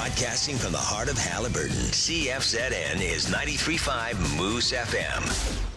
Broadcasting from the heart of Halliburton, CFZN is 93.5 Moose FM.